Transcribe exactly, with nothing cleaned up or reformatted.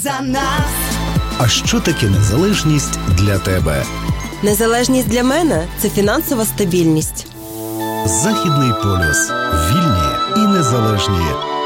За нас. А що таке незалежність для тебе? Незалежність для мене – це фінансова стабільність. Західний полюс. Вільні і незалежні.